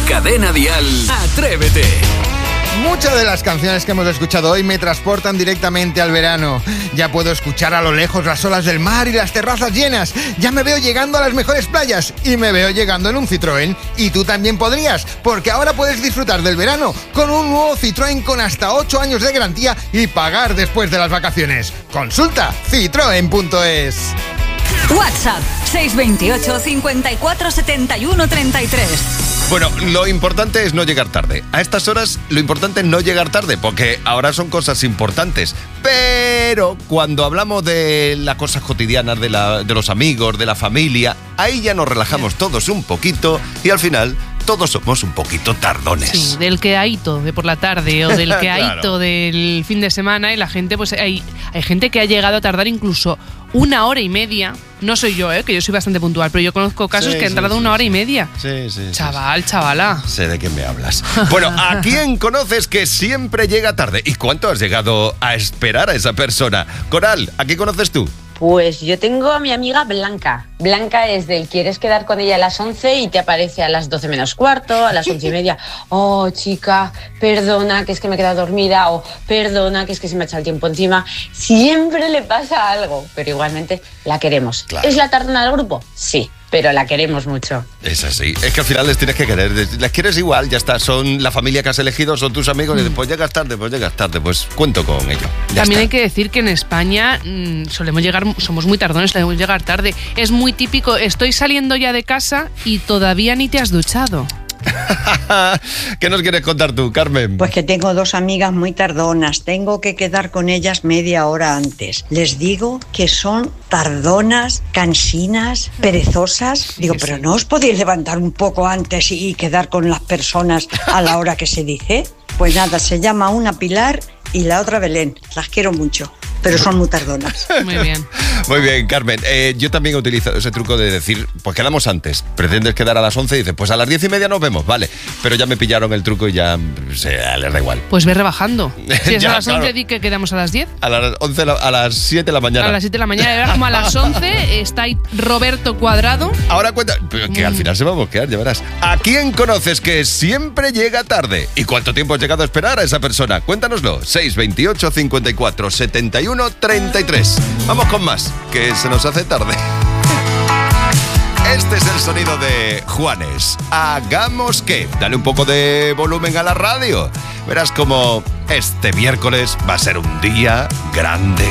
Cadena Dial, Atrévete. Muchas de las canciones que hemos escuchado hoy me transportan directamente al verano. Ya puedo escuchar a lo lejos las olas del mar y las terrazas llenas. Ya me veo llegando a las mejores playas y me veo llegando en un Citroën. Y tú también podrías, porque ahora puedes disfrutar del verano con un nuevo Citroën con hasta 8 años de garantía y pagar después de las vacaciones. Consulta citroen.es. WhatsApp 628 54 71 33. Bueno, lo importante es no llegar tarde. A estas horas lo importante es no llegar tarde, porque ahora son cosas importantes. Pero cuando hablamos de las cosas cotidianas, de los amigos, de la familia, ahí ya nos relajamos todos un poquito y al final todos somos un poquito tardones. Sí, del quedaíto de por la tarde o del quedaíto Claro. del fin de semana, y la gente, pues hay gente que ha llegado a tardar incluso 1 hora y media. No soy yo, que yo soy bastante puntual, pero yo conozco casos que han tardado 1 hora y media. Sí. Chavala. Sé de qué me hablas. Bueno, ¿a quién conoces que siempre llega tarde? ¿Y cuánto has llegado a esperar a esa persona? Coral, ¿a quién conoces tú? Pues yo tengo a mi amiga Blanca. Blanca es del quieres quedar con ella a las 11 y te aparece a las 12 menos cuarto, a las 11 y media. Oh, chica, perdona, que es que me he quedado dormida. O perdona, que es que se me ha echado el tiempo encima. Siempre le pasa algo, pero igualmente la queremos. Claro. ¿Es la tardona del grupo? Sí, pero la queremos mucho. Es así. Es que al final les tienes que querer. Les quieres igual, ya está. Son la familia que has elegido, son tus amigos. Y después llegas tarde, pues cuento con ello. Ya También está. hay que decir que en España somos muy tardones, solemos llegar tarde. Es muy típico, estoy saliendo ya de casa y todavía ni te has duchado. ¿Qué nos quieres contar tú, Carmen? Pues que tengo 2 amigas muy tardonas, tengo que quedar con ellas media hora antes. Les digo que son tardonas, cansinas, perezosas. Digo, pero ¿no os podéis levantar un poco antes y quedar con las personas a la hora que se dice? Pues nada, se llama una Pilar y la otra Belén. Las quiero mucho, pero son muy tardonas. Muy bien. Muy bien, Carmen. Yo también he utilizado ese truco de decir, pues quedamos antes. Pretendes quedar a las 11 y dices, pues a las 10:30 nos vemos, vale. Pero ya me pillaron el truco y ya les da igual. Pues ve rebajando. Si es Ya, a las 11, claro. di que quedamos a las 10. A las 11, a las 7 de la mañana. A las 7 de la mañana, y ahora como a las 11 está ahí Roberto Cuadrado. Ahora cuenta, pero que al final se va a mosquear, ya verás. ¿A quién conoces que siempre llega tarde? ¿Y cuánto tiempo has llegado a esperar a esa persona? Cuéntanoslo. 628 54 71 33. Vamos con más, que se nos hace tarde. Este es el sonido de Juanes. Hagamos que. Dale un poco de volumen a la radio. Verás como este miércoles va a ser un día grande.